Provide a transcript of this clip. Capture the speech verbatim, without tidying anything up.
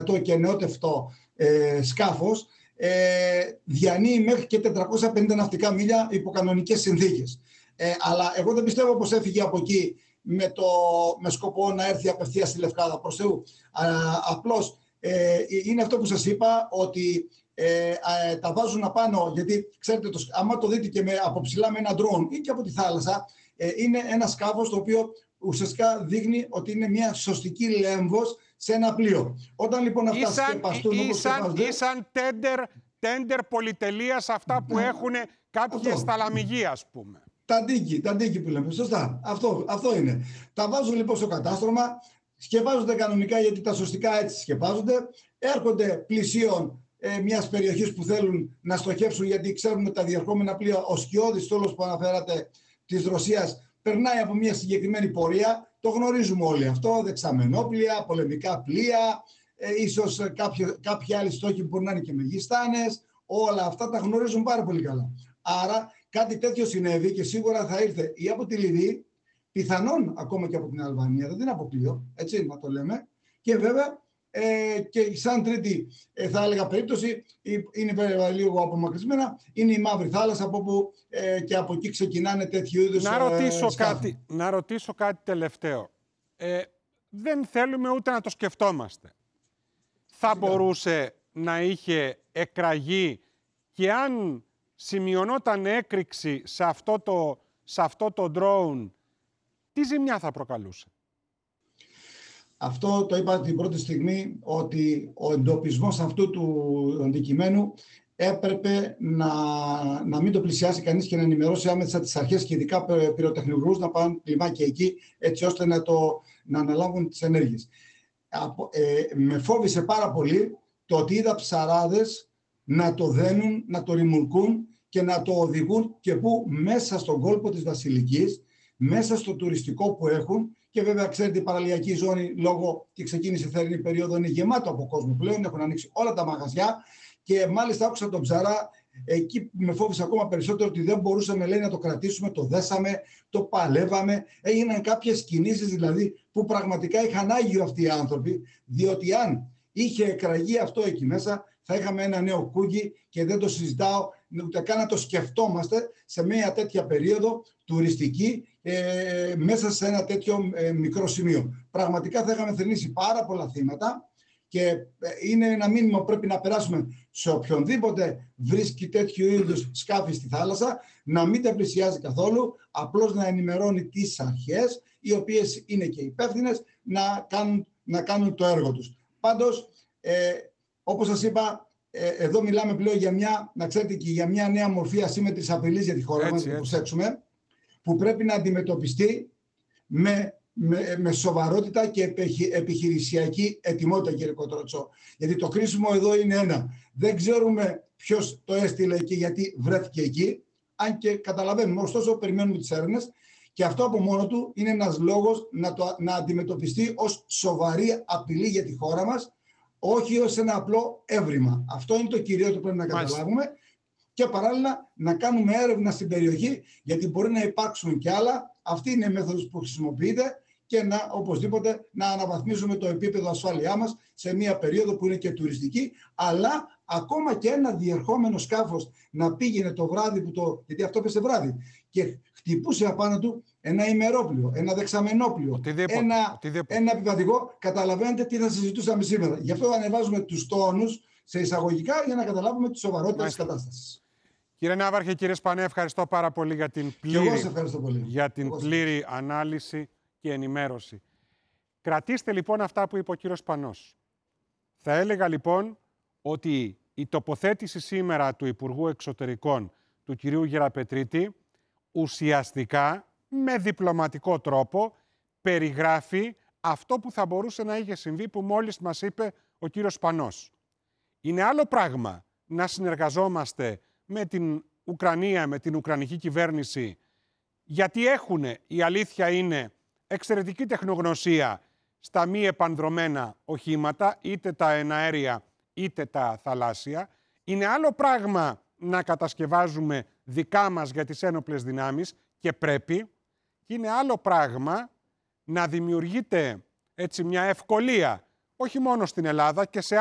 και νεότευτο ε, σκάφος ε, διανύει μέχρι και τετρακόσια πενήντα ναυτικά μίλια υπό κανονικές συνθήκες. Ε, αλλά εγώ δεν πιστεύω πως έφυγε από εκεί με, το, με σκοπό να έρθει απευθείας στη Λευκάδα, προς Θεού. Α, απλώς ε, είναι αυτό που σας είπα, ότι ε, ε, τα βάζουν απάνω, γιατί ξέρετε, το, άμα το δείτε και με, από ψηλά με ένα drone ή και από τη θάλασσα, ε, είναι ένα σκάφος το οποίο ουσιαστικά δείχνει ότι είναι μια σωστική λέμβος σε ένα πλοίο. Όταν λοιπόν αυτά Ήσαν, σκεπαστούν όπως σκεπάζονται... Ήσαν τέντερ, τέντερ πολυτελείας αυτά που έχουν κάποιες θαλαμιγεία, ας πούμε. Τα ντίκι, τα ντίκι που λέμε, σωστά. Αυτό, αυτό είναι. Τα βάζουν λοιπόν στο κατάστρωμα, σκεπάζονται κανονικά γιατί τα σωστικά έτσι σκεπάζονται, έρχονται πλησίων ε, μιας περιοχής που θέλουν να στοχεύσουν, γιατί ξέρουν τα διερχόμενα πλοία, ο σκιώδης στόλος που αναφέρατε της Ρωσίας περνάει από μια συγκεκριμένη πορεία, το γνωρίζουμε όλοι αυτό, δεξαμενόπλοια, πολεμικά πλοία, ε, ίσως κάποιοι, κάποιοι άλλοι στόχοι που μπορεί να είναι και μεγιστάνες, όλα αυτά τα γνωρίζουν πάρα πολύ καλά. Άρα κάτι τέτοιο συνέβη και σίγουρα θα ήρθε ή από τη Λιβύη, πιθανόν ακόμα και από την Αλβανία, δεν είναι αποκλείω, έτσι να το λέμε, και βέβαια ε, και σαν τρίτη ε, θα έλεγα περίπτωση, είναι λίγο απομακρυσμένα, είναι η Μαύρη Θάλασσα, από όπου ε, και από εκεί ξεκινάνε τέτοιου είδους να ρωτήσω, ε, κάτι, να ρωτήσω κάτι τελευταίο. Ε, δεν θέλουμε ούτε να το σκεφτόμαστε. Θα Φυσικά. μπορούσε να είχε εκραγεί και αν σημειωνόταν έκρηξη σε αυτό το, σε αυτό το drone, τι ζημιά θα προκαλούσε? Αυτό το είπα την πρώτη στιγμή, ότι ο εντοπισμός αυτού του αντικειμένου έπρεπε να, να μην το πλησιάσει κανείς και να ενημερώσει άμεσα τις αρχές και ειδικά πυροτεχνικούς να πάνε κλιμάκια εκεί, έτσι ώστε να, το, να αναλάβουν τις ενέργειες. Ε, με φόβησε πάρα πολύ το ότι είδα ψαράδες να το δένουν, να το ρημουλκούν και να το οδηγούν και που μέσα στον κόλπο της Βασιλικής, μέσα στο τουριστικό που έχουν, και βέβαια ξέρετε η παραλιακή ζώνη λόγω και ξεκίνησε η θερινή περίοδο είναι γεμάτο από κόσμο πλέον, έχουν ανοίξει όλα τα μαγαζιά και μάλιστα άκουσα τον ψαρά εκεί που με φόβησε ακόμα περισσότερο ότι δεν μπορούσαμε, λέει, να το κρατήσουμε, το δέσαμε, το παλεύαμε, έγιναν κάποιες κινήσεις δηλαδή που πραγματικά είχαν άγιο αυτοί οι άνθρωποι, διότι αν είχε εκραγεί αυτό εκεί μέσα θα είχαμε ένα νέο κούγκι και δεν το συζητάω, ούτε καν να το σκεφτόμαστε σε μια τέτοια περίοδο τουριστική ε, μέσα σε ένα τέτοιο ε, μικρό σημείο. Πραγματικά θα είχαμε θρηνήσει πάρα πολλά θύματα και ε, είναι ένα μήνυμα που πρέπει να περάσουμε σε οποιονδήποτε βρίσκει τέτοιου είδους σκάφη στη θάλασσα, να μην τα πλησιάζει καθόλου, απλώς να ενημερώνει τις αρχές, οι οποίες είναι και υπεύθυνες να κάνουν, να κάνουν το έργο τους. Πάντως, ε, όπως σας είπα, ε, εδώ μιλάμε πλέον για μια, να ξέρετε, και για μια νέα μορφή ασύμμετρης απειλής για τη χώρα έτσι, μας, να προσέξουμε, που πρέπει να αντιμετωπιστεί με, με, με σοβαρότητα και επιχειρησιακή ετοιμότητα, κύριε Κοντροτσό. Γιατί το κρίσιμο εδώ είναι ένα. Δεν ξέρουμε ποιος το έστειλε και γιατί βρέθηκε εκεί, αν και καταλαβαίνουμε, ωστόσο περιμένουμε τις έρευνες, και αυτό από μόνο του είναι ένας λόγος να, το, να αντιμετωπιστεί ως σοβαρή απειλή για τη χώρα μας, όχι ως ένα απλό έβριμα. Αυτό είναι το κυρίω που πρέπει να καταλάβουμε. Μάλιστα. Και παράλληλα να κάνουμε έρευνα στην περιοχή, γιατί μπορεί να υπάρξουν και άλλα. Αυτή είναι η μέθοδος που χρησιμοποιείται και να, οπωσδήποτε να αναβαθμίσουμε το επίπεδο ασφάλειά μας σε μια περίοδο που είναι και τουριστική, αλλά ακόμα και ένα διερχόμενο σκάφος να πήγαινε το βράδυ, που το, γιατί αυτό πέσε βράδυ, και χτυπούσε απάνω του ένα ημερόπλοιο, ένα δεξαμενόπλοιο, οτιδήποτε, ένα, οτιδήποτε. ένα επιβατικό, καταλαβαίνετε τι θα συζητούσαμε σήμερα. Γι' αυτό ανεβάζουμε τους τόνους σε εισαγωγικά για να καταλάβουμε τη σοβαρότητα της κατάστασης. Κύριε Ναύαρχε, κύριε Σπανέ, ευχαριστώ πάρα πολύ για την πλήρη, πολύ. Για την πλήρη ανάλυση και ενημέρωση. Κρατήστε λοιπόν αυτά που είπε ο κύριος Σπανός. Θα έλεγα λοιπόν ότι η τοποθέτηση σήμερα του Υπουργού Εξωτερικών, του κυρίου Γεραπετρίτη, ουσιαστικά με διπλωματικό τρόπο περιγράφει αυτό που θα μπορούσε να είχε συμβεί, που μόλις μας είπε ο κύριος Σπανός. Είναι άλλο πράγμα να συνεργαζόμαστε με την Ουκρανία, με την Ουκρανική κυβέρνηση, γιατί έχουν, η αλήθεια είναι, εξαιρετική τεχνογνωσία στα μη επανδρομένα οχήματα, είτε τα εναέρια είτε τα θαλάσσια. Είναι άλλο πράγμα να κατασκευάζουμε δικά μας για τις ένοπλες δυνάμεις, και πρέπει, και είναι άλλο πράγμα να δημιουργείται έτσι μια ευκολία, όχι μόνο στην Ελλάδα και σε